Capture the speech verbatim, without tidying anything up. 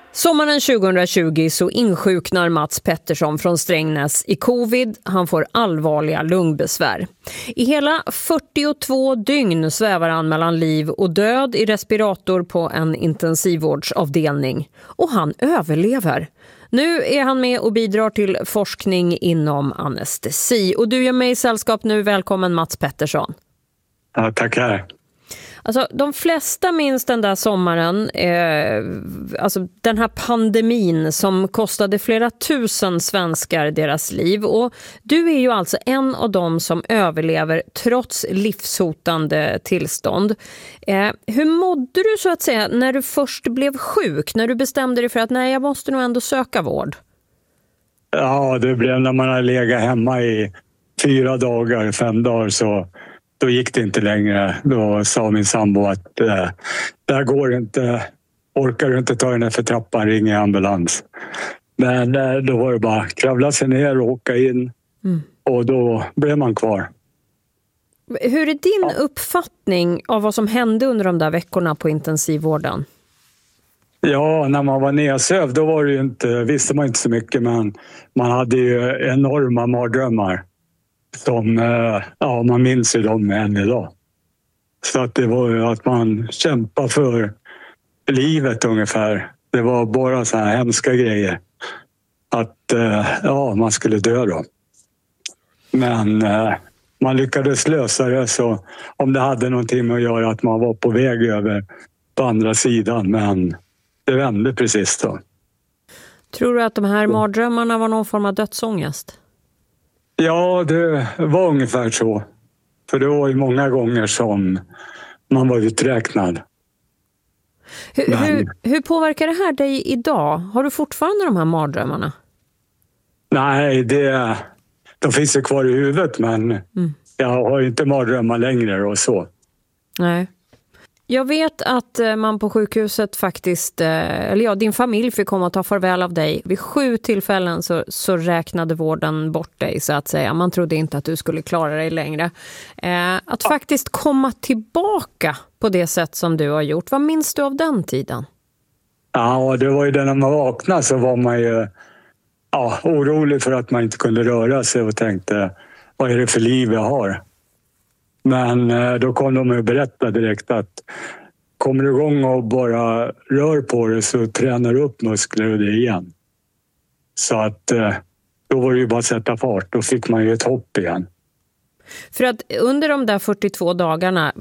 Sommaren tjugohundratjugo så insjuknar Mats Pettersson från Strängnäs i covid. Han får allvarliga lungbesvär. I hela fyrtiotvå dygn svävar han mellan liv och död i respirator på en intensivvårdsavdelning. Och han överlever. Nu är han med och bidrar till forskning inom anestesi. Och du gör mig i sällskap nu. Välkommen Mats Pettersson. Ja, tackar. Alltså, de flesta minns den där sommaren, eh, alltså den här pandemin som kostade flera tusen svenskar deras liv. Och du är ju alltså en av dem som överlever trots livshotande tillstånd. Eh, hur mådde du så att säga när du först blev sjuk? När du bestämde dig för att nej, jag måste nog ändå söka vård? Ja, det blev när man har legat hemma i fyra dagar, fem dagar så... Då gick det inte längre. Då sa min sambo att eh, där går inte, orkar du inte ta den här för trappan, ringer ambulans. Men eh, då var det bara kravla sig ner och åka in mm. och då blev man kvar. Hur är din ja. uppfattning av vad som hände under de där veckorna på intensivvården? Ja, när man var nedsövd då var det ju inte, visste man inte så mycket, men man hade ju enorma mardrömmar. Som, ja, man minns ju dem än idag. Så att det var ju att man kämpade för livet ungefär. Det var bara så här hemska grejer. Att, ja, man skulle dö då. Men man lyckades lösa det, så om det hade någonting med att göra att man var på väg över på andra sidan. Men det vände precis då. Tror du att de här mardrömmarna var någon form av dödsångest? Ja, det var ungefär så. För det var ju många gånger som man var uträknad. Hur, Men... hur, hur påverkar det här dig idag? Har du fortfarande de här mardrömmarna? Nej, det, de finns ju kvar i huvudet, men mm. jag har ju inte mardrömmar längre och så. Nej. Jag vet att man på sjukhuset faktiskt, eller ja, din familj fick komma och ta farväl av dig. Vid sju tillfällen så, så räknade vården bort dig så att säga. Man trodde inte att du skulle klara dig längre. Eh, att faktiskt komma tillbaka på det sätt som du har gjort. Vad minns du av den tiden? Ja, det var ju det när man vaknade så var man ju ja, orolig för att man inte kunde röra sig och tänkte, vad är det för liv jag har? Men då kom de och berättade direkt att kommer du igång och bara rör på det så tränar du upp muskler och det igen. Så att då var det ju bara att sätta fart. Då fick man ju ett hopp igen. För att under de där fyrtiotvå dagarna,